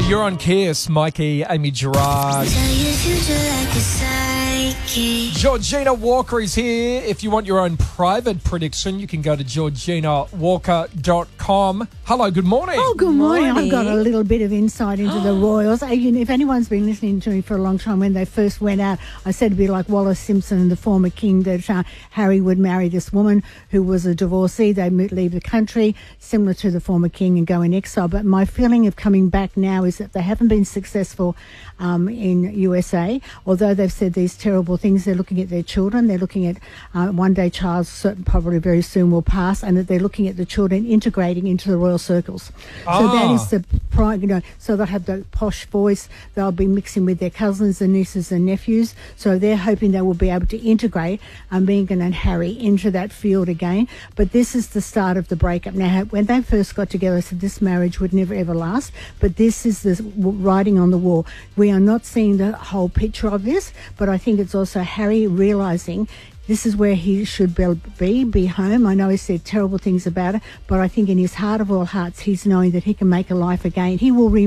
You're on Kiss, Mikey, Amy Gerard. Georgina Walker is here. If you want your own private prediction, you can go to georginawalker.com. Hello, good morning. Oh, good morning. I've got a little bit of insight into the Royals. If anyone's been listening to me for a long time, when they first went out, I said it'd be like Wallace Simpson and the former king, that Harry would marry this woman who was a divorcee. They'd leave the country, similar to the former king, and go in exile. But my feeling of coming back now is that they haven't been successful in USA. Although they've said these terrible things, they're looking at their children. They're looking at one day child's probably very soon will pass, and that they're looking at the children integrating into the royal circles. So that is the pride, so they'll have the posh voice. They'll be mixing with their cousins and nieces and nephews. So they're hoping they will be able to integrate Meghan and Harry into that field again. But this is the start of the breakup. Now, when they first got together, I said this marriage would never ever last. But this is the writing on the wall. We are not seeing the whole picture of this, but I think it's also Harry realising this is where he should be home. I know he said terrible things about it, but I think in his heart of all hearts, he's knowing that he can make a life again. He will